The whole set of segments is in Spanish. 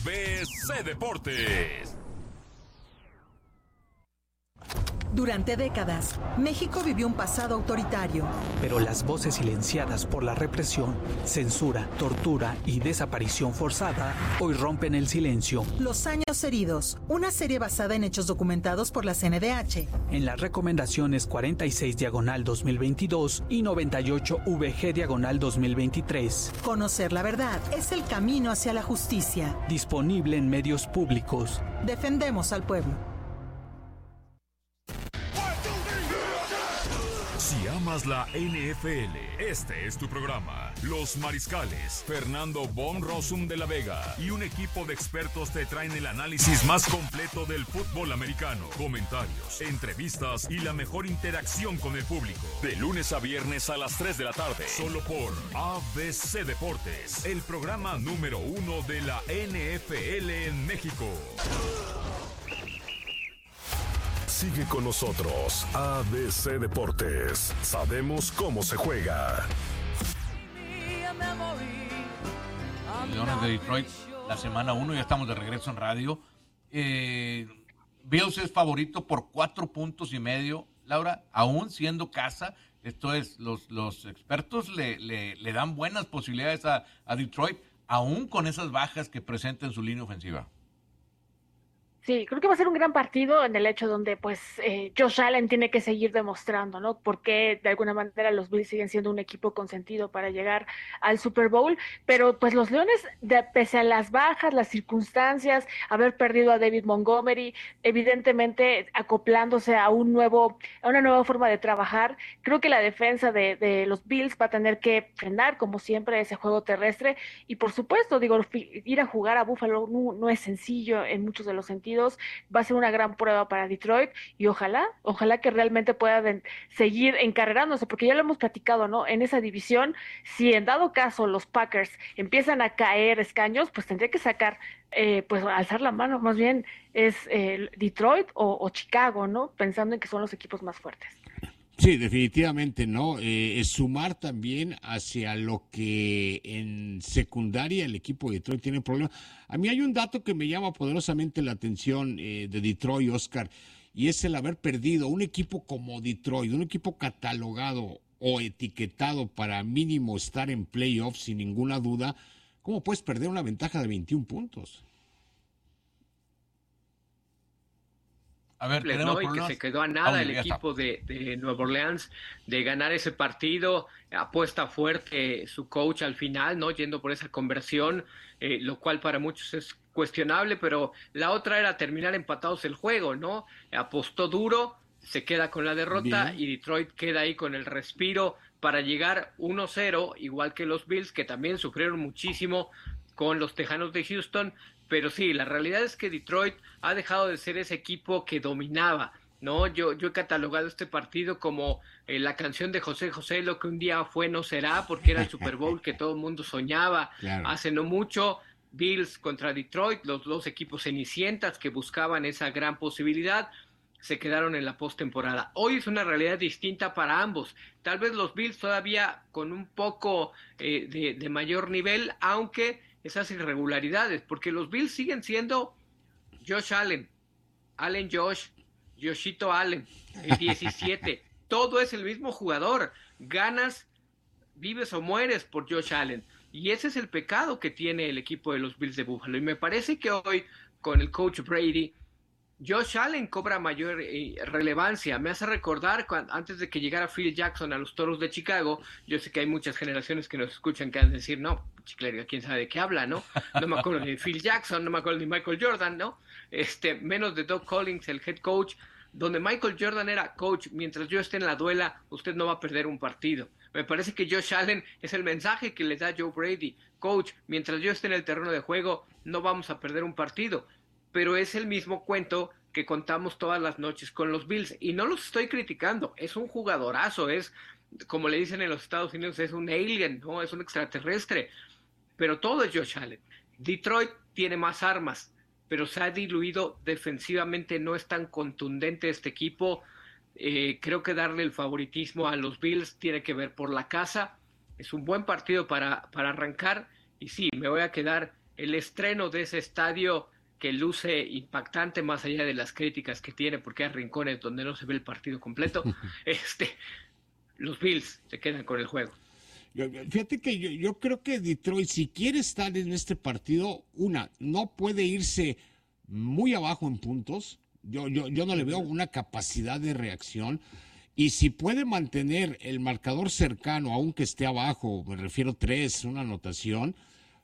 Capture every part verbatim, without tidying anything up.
B C Deportes. Durante décadas, México vivió un pasado autoritario. Pero las voces silenciadas por la represión, censura, tortura y desaparición forzada hoy rompen el silencio. Los años heridos, una serie basada en hechos documentados por la C N D H. En las recomendaciones cuarenta y seis diagonal dos mil veintidós y noventa y ocho V G diagonal dos mil veintitrés. Conocer la verdad es el camino hacia la justicia. Disponible en medios públicos. Defendemos al pueblo. Si amas la N F L, este es tu programa. Los Mariscales, Fernando Von Rossum de la Vega y un equipo de expertos te traen el análisis más completo del fútbol americano. Comentarios, entrevistas y la mejor interacción con el público. De lunes a viernes a las tres de la tarde, solo por A B C Deportes, el programa número uno de la N F L en México. Sigue con nosotros, A B C Deportes. Sabemos cómo se juega. Leones de Detroit, la semana uno, ya estamos de regreso en radio. Eh, Bills es favorito por cuatro puntos y medio, Laura, aún siendo casa. Esto es, los, los expertos le, le, le dan buenas posibilidades a, a Detroit, aún con esas bajas que presenta en su línea ofensiva. Sí, creo que va a ser un gran partido en el hecho donde pues eh, Josh Allen tiene que seguir demostrando, ¿no? Porque de alguna manera los Bills siguen siendo un equipo consentido para llegar al Super Bowl, pero pues los Leones, de, pese a las bajas, las circunstancias, haber perdido a David Montgomery, evidentemente acoplándose a un nuevo, a una nueva forma de trabajar, creo que la defensa de, de los Bills va a tener que frenar, como siempre, ese juego terrestre, y por supuesto, digo, ir a jugar a Buffalo no, no es sencillo en muchos de los sentidos. Va a ser una gran prueba para Detroit y ojalá, ojalá que realmente puedan seguir encarrerándose, porque ya lo hemos platicado, ¿no? En esa división, si en dado caso los Packers empiezan a caer escaños, pues tendría que sacar, eh, pues alzar la mano, más bien es eh, Detroit o, o Chicago, ¿no? Pensando en que son los equipos más fuertes. Sí, definitivamente, ¿no? Eh, es sumar también hacia lo que en secundaria el equipo de Detroit tiene problemas. A mí hay un dato que me llama poderosamente la atención eh, de Detroit, Oscar, y es el haber perdido un equipo como Detroit, un equipo catalogado o etiquetado para mínimo estar en playoffs sin ninguna duda. ¿Cómo puedes perder una ventaja de veintiún puntos? A ver, ¿no? Y que se quedó a nada oh, el equipo de, de Nueva Orleans de ganar ese partido. Apuesta fuerte su coach al final, ¿no? Yendo por esa conversión, eh, lo cual para muchos es cuestionable, pero la otra era terminar empatados el juego, ¿no? Apostó duro, se queda con la derrota. Bien. Y Detroit queda ahí con el respiro para llegar uno cero, igual que los Bills, que también sufrieron muchísimo con los Tejanos de Houston. Pero sí, la realidad es que Detroit ha dejado de ser ese equipo que dominaba, ¿no? Yo, yo he catalogado este partido como eh, la canción de José José, lo que un día fue no será, porque era el Super Bowl que todo el mundo soñaba. Claro. Hace no mucho, Bills contra Detroit, los dos equipos cenicientas que buscaban esa gran posibilidad, se quedaron en la postemporada. Hoy es una realidad distinta para ambos. Tal vez los Bills todavía con un poco eh, de, de mayor nivel, aunque esas irregularidades, porque los Bills siguen siendo Josh Allen, Allen Josh, Joshito Allen, el diecisiete, todo es el mismo jugador, ganas, vives o mueres por Josh Allen, y ese es el pecado que tiene el equipo de los Bills de Buffalo, y me parece que hoy, con el coach Brady, Josh Allen cobra mayor eh, relevancia. Me hace recordar cuando, antes de que llegara Phil Jackson a los Toros de Chicago, yo sé que hay muchas generaciones que nos escuchan que han de decir, no, Chiclerio, quién sabe de qué habla, ¿no? No me acuerdo de Phil Jackson, no me acuerdo de Michael Jordan, ¿no? Este, menos de Doug Collins, el head coach, donde Michael Jordan era coach, mientras yo esté en la duela, usted no va a perder un partido. Me parece que Josh Allen es el mensaje que le da Joe Brady, coach, mientras yo esté en el terreno de juego, no vamos a perder un partido. Pero es el mismo cuento que contamos todas las noches con los Bills, y no los estoy criticando, es un jugadorazo, es, como le dicen en los Estados Unidos, es un alien, ¿no? Es un extraterrestre, pero todo es Josh Allen. Detroit tiene más armas, pero se ha diluido defensivamente, no es tan contundente este equipo. Eh, creo que darle el favoritismo a los Bills tiene que ver por la casa. Es un buen partido para, para arrancar, y sí, me voy a quedar el estreno de ese estadio que luce impactante más allá de las críticas que tiene, porque hay rincones donde no se ve el partido completo, este, los Bills se quedan con el juego. Fíjate que yo, yo creo que Detroit, si quiere estar en este partido, una, no puede irse muy abajo en puntos. Yo, yo, yo no le veo una capacidad de reacción. Y si puede mantener el marcador cercano, aunque esté abajo, me refiero tres, una anotación,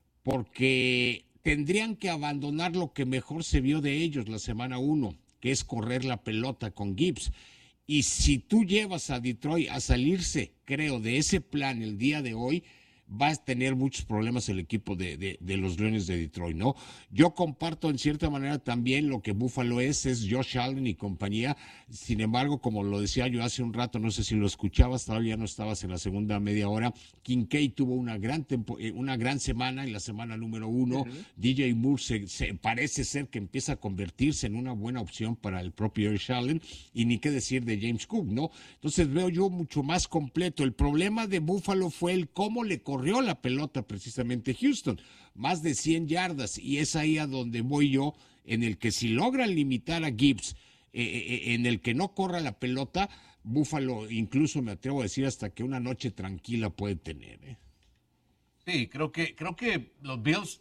porque tendrían que abandonar lo que mejor se vio de ellos la semana uno, que es correr la pelota con Gibbs. Y si tú llevas a Detroit a salirse, creo, de ese plan el día de hoy, va a tener muchos problemas el equipo de, de, de los Leones de Detroit, ¿no? Yo comparto en cierta manera también lo que Buffalo es, es Josh Allen y compañía. Sin embargo, como lo decía yo hace un rato, no sé si lo escuchabas, todavía no estabas en la segunda media hora, Kincaid tuvo una gran tempo, una gran semana en la semana número uno. Uh-huh. D J Moore se, se, parece ser que empieza a convertirse en una buena opción para el propio Josh Allen, y ni qué decir de James Cook, ¿no? Entonces veo yo mucho más completo. El problema de Buffalo fue el cómo le corrió la pelota precisamente Houston, más de cien yardas, y es ahí a donde voy yo, en el que si logran limitar a Gibbs, eh, eh, en el que no corra la pelota, Buffalo, incluso me atrevo a decir hasta que una noche tranquila puede tener. ¿eh? Sí, creo que, creo que los Bills,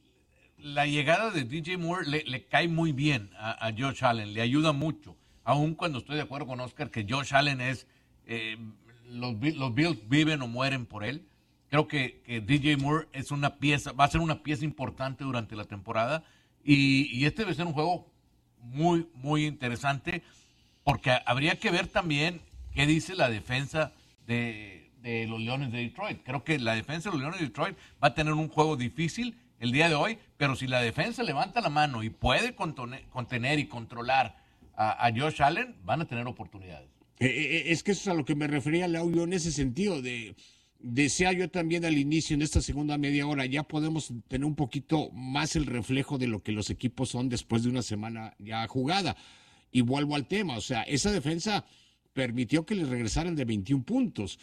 la llegada de D J Moore le, le cae muy bien a, a Josh Allen, le ayuda mucho, aun cuando estoy de acuerdo con Oscar que Josh Allen es, eh, los, los Bills viven o mueren por él. Creo que, que D J Moore es una pieza, va a ser una pieza importante durante la temporada, y, y este debe ser un juego muy, muy interesante, porque habría que ver también qué dice la defensa de, de los Leones de Detroit. Creo que la defensa de los Leones de Detroit va a tener un juego difícil el día de hoy, pero si la defensa levanta la mano y puede contener y controlar a, a Josh Allen, van a tener oportunidades. Eh, eh, es que eso es a lo que me refería, Leo, yo en ese sentido de... Decía yo también al inicio, en esta segunda media hora, ya podemos tener un poquito más el reflejo de lo que los equipos son después de una semana ya jugada. Y vuelvo al tema, o sea, esa defensa permitió que les regresaran de veintiún puntos.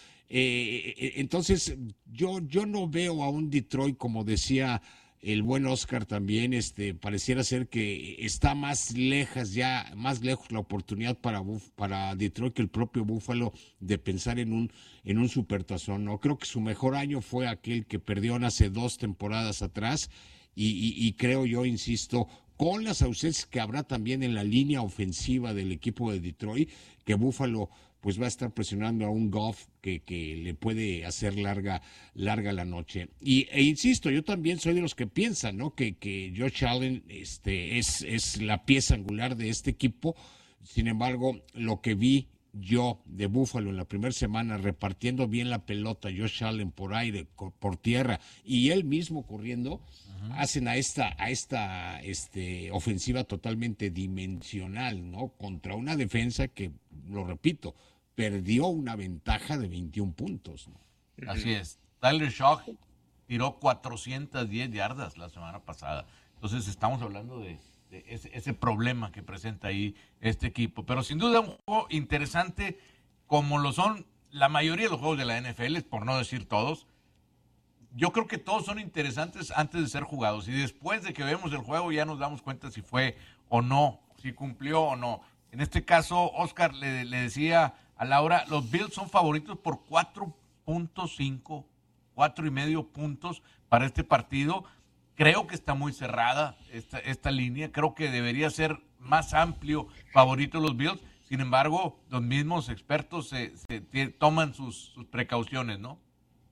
Eh, entonces, yo, yo no veo a un Detroit, como decía el buen Oscar también, este, pareciera ser que está más lejas ya, más lejos la oportunidad para, para Detroit que el propio Buffalo de pensar en un, en un supertazón, ¿no? Creo que su mejor año fue aquel que perdió hace dos temporadas atrás, y, y, y creo yo, insisto, con las ausencias que habrá también en la línea ofensiva del equipo de Detroit, que Buffalo pues va a estar presionando a un Goff que, que le puede hacer larga, larga la noche. Y, e insisto, yo también soy de los que piensan, ¿no? Que, que Josh Allen este, es, es la pieza angular de este equipo. Sin embargo, lo que vi yo de Buffalo en la primera semana, repartiendo bien la pelota, Josh Allen por aire, por tierra, y él mismo corriendo, uh-huh. hacen a esta, a esta este, ofensiva totalmente dimensional, ¿no? Contra una defensa que, lo repito, perdió una ventaja de veintiún puntos, ¿no? Así es. Tyler Shough tiró cuatrocientas diez yardas la semana pasada. Entonces estamos hablando de, de ese, ese problema que presenta ahí este equipo. Pero sin duda un juego interesante, como lo son la mayoría de los juegos de la N F L, por no decir todos. Yo creo que todos son interesantes antes de ser jugados. Y después de que vemos el juego ya nos damos cuenta si fue o no, si cumplió o no. En este caso, Oscar le, le decía a Laura, los Bills son favoritos por cuatro punto cinco, cuatro y medio puntos para este partido. Creo que está muy cerrada esta, esta línea. Creo que debería ser más amplio favorito los Bills. Sin embargo, los mismos expertos se, se t- toman sus, sus precauciones, ¿no?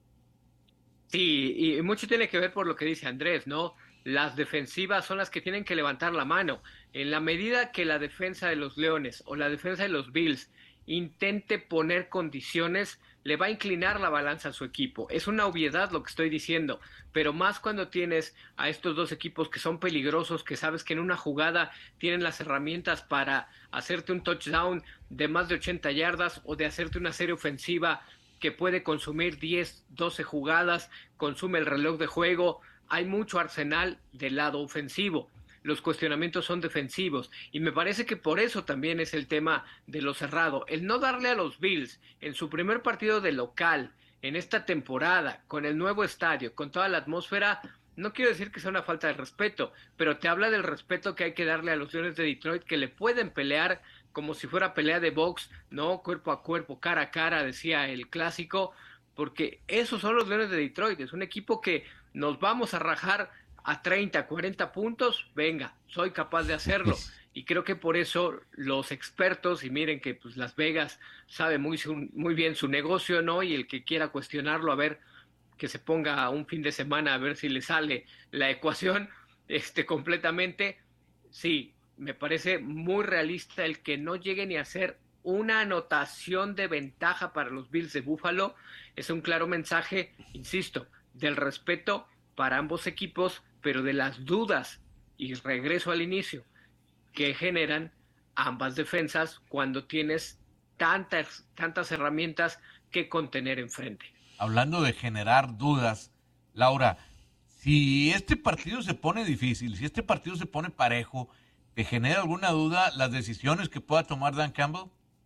Sí, y mucho tiene que ver por lo que dice Andrés, ¿no? Las defensivas son las que tienen que levantar la mano. En la medida que la defensa de los Leones o la defensa de los Bills intente poner condiciones, le va a inclinar la balanza a su equipo. Es una obviedad lo que estoy diciendo, pero más cuando tienes a estos dos equipos que son peligrosos, que sabes que en una jugada tienen las herramientas para hacerte un touchdown de más de ochenta yardas o de hacerte una serie ofensiva que puede consumir diez, doce jugadas, consume el reloj de juego. Hay mucho arsenal del lado ofensivo. Los cuestionamientos son defensivos y me parece que por eso también es el tema de lo cerrado. El no darle a los Bills en su primer partido de local en esta temporada, con el nuevo estadio, con toda la atmósfera, no quiero decir que sea una falta de respeto, pero te habla del respeto que hay que darle a los Leones de Detroit, que le pueden pelear como si fuera pelea de box, no cuerpo a cuerpo, cara a cara, decía el clásico, porque esos son los Leones de Detroit, es un equipo que nos vamos a rajar a treinta, cuarenta puntos, venga, soy capaz de hacerlo. Y creo que por eso los expertos, y miren que pues Las Vegas sabe muy, muy bien su negocio, ¿no? Y el que quiera cuestionarlo, a ver, que se ponga un fin de semana a ver si le sale la ecuación este, completamente. Sí, me parece muy realista el que no llegue ni a ser una anotación de ventaja para los Bills de Buffalo. Es un claro mensaje, insisto, del respeto para ambos equipos, pero de las dudas, y regreso al inicio, que generan ambas defensas cuando tienes tantas, tantas herramientas que contener enfrente. Hablando de generar dudas, Laura, si este partido se pone difícil, si este partido se pone parejo, ¿te genera alguna duda las decisiones que pueda tomar Dan Campbell?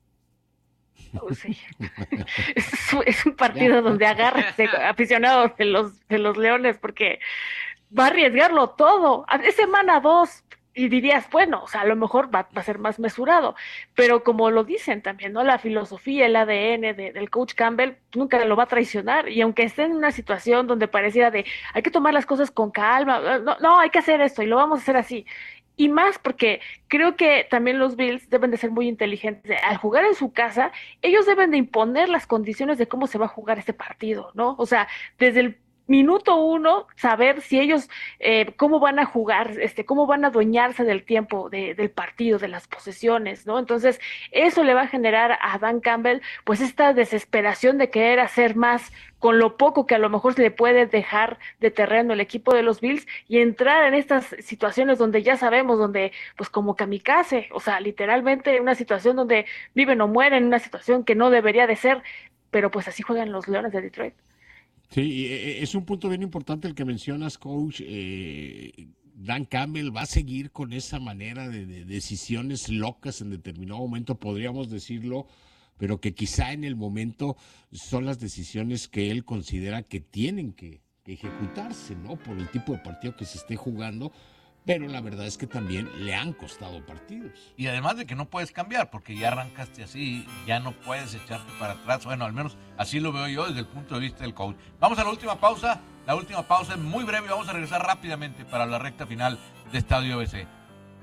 Oh, sí. es, es un partido donde agárrese aficionados de los, de los Leones, porque va a arriesgarlo todo. Es semana dos. Y dirías, bueno, o sea, a lo mejor va, va a ser más mesurado, pero como lo dicen también, ¿no? La filosofía, el A D N de, del coach Campbell nunca lo va a traicionar, y aunque esté en una situación donde pareciera de, hay que tomar las cosas con calma, no, no, hay que hacer esto y lo vamos a hacer así, y más porque creo que también los Bills deben de ser muy inteligentes. Al jugar en su casa, ellos deben de imponer las condiciones de cómo se va a jugar este partido, ¿no? O sea, desde el minuto uno, saber si ellos, eh, cómo van a jugar, este, cómo van a adueñarse del tiempo de, del partido, de las posesiones, ¿no? Entonces, eso le va a generar a Dan Campbell, pues, esta desesperación de querer hacer más con lo poco que a lo mejor se le puede dejar de terreno el equipo de los Bills, y entrar en estas situaciones donde ya sabemos, donde, pues, como kamikaze, o sea, literalmente una situación donde viven o mueren, una situación que no debería de ser, pero pues así juegan los Leones de Detroit. Sí, es un punto bien importante el que mencionas, coach. Eh, Dan Campbell va a seguir con esa manera de, de decisiones locas en determinado momento, podríamos decirlo, pero que quizá en el momento son las decisiones que él considera que tienen que, que ejecutarse, ¿no? Por el tipo de partido que se esté jugando. Pero la verdad es que también le han costado partidos. Y además de que no puedes cambiar, porque ya arrancaste así, ya no puedes echarte para atrás. Bueno, al menos así lo veo yo desde el punto de vista del coach. Vamos a la última pausa. La última pausa es muy breve. Vamos a regresar rápidamente para la recta final de Estadio A B C.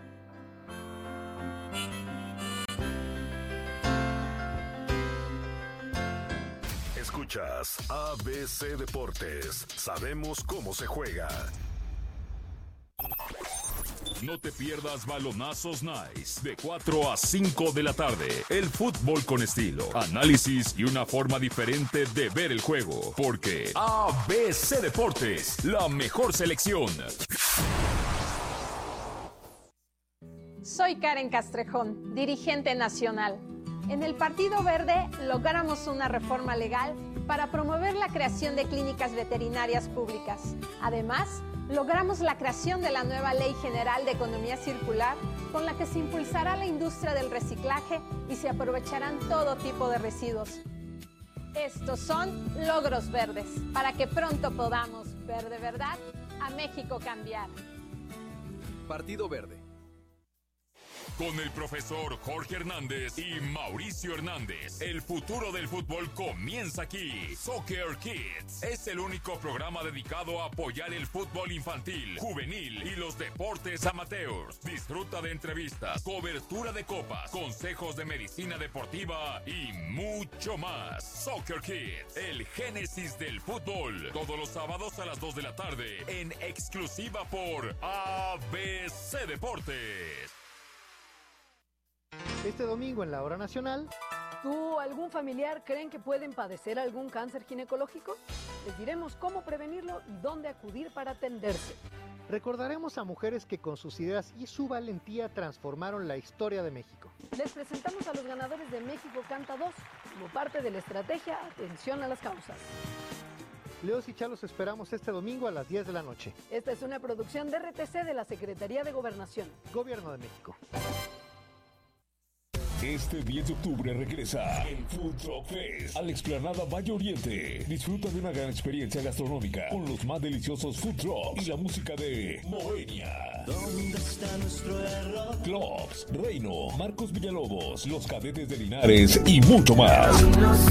Escuchas A B C Deportes. Sabemos cómo se juega. No te pierdas Balonazos Nice de cuatro a cinco de la tarde. El fútbol con estilo, análisis y una forma diferente de ver el juego. Porque A B C Deportes, la mejor selección. Soy Karen Castrejón, dirigente nacional. En el Partido Verde logramos una reforma legal para promover la creación de clínicas veterinarias públicas. Además, logramos la creación de la nueva Ley General de Economía Circular, con la que se impulsará la industria del reciclaje y se aprovecharán todo tipo de residuos. Estos son logros verdes, para que pronto podamos ver de verdad a México cambiar. Partido Verde. Con el profesor Jorge Hernández y Mauricio Hernández, el futuro del fútbol comienza aquí. Soccer Kids es el único programa dedicado a apoyar el fútbol infantil, juvenil y los deportes amateurs. Disfruta de entrevistas, cobertura de copas, consejos de medicina deportiva y mucho más. Soccer Kids, el génesis del fútbol. Todos los sábados a las dos de la tarde, en exclusiva por A B C Deportes. Este domingo en la Hora Nacional. ¿Tú o algún familiar creen que pueden padecer algún cáncer ginecológico? Les diremos cómo prevenirlo y dónde acudir para atenderse. Recordaremos a mujeres que con sus ideas y su valentía transformaron la historia de México. Les presentamos a los ganadores de México Canta dos, como parte de la estrategia Atención a las Causas. Leos y Chalos esperamos este domingo a las diez de la noche. Esta es una producción de R T C de la Secretaría de Gobernación. Gobierno de México. Este diez de octubre regresa el Food Truck Fest a la explanada Valle Oriente. Disfruta de una gran experiencia gastronómica con los más deliciosos food trucks y la música de Moenia. ¿Dónde está nuestro error? Clubs, Reino, Marcos Villalobos, Los Cadetes de Linares y mucho más.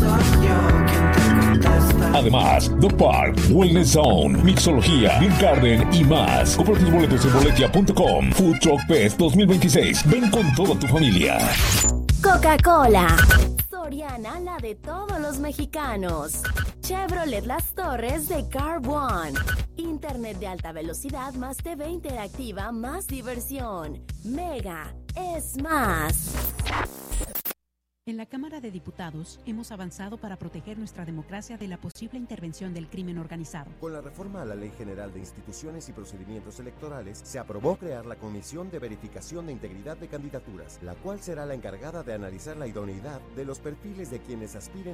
Además, Dog Park, Wellness Zone, Mixología, Beer Garden y más. Compra tus boletos en boletia punto com. Food Truck Fest dos mil veintiséis. Ven con toda tu familia. Coca-Cola. Soriana, la de todos los mexicanos. Chevrolet Las Torres de Car One. Internet de alta velocidad más T V interactiva más diversión. Mega es más. En la Cámara de Diputados hemos avanzado para proteger nuestra democracia de la posible intervención del crimen organizado. Con la reforma a la Ley General de Instituciones y Procedimientos Electorales, se aprobó crear la Comisión de Verificación de Integridad de Candidaturas, la cual será la encargada de analizar la idoneidad de los perfiles de quienes aspiren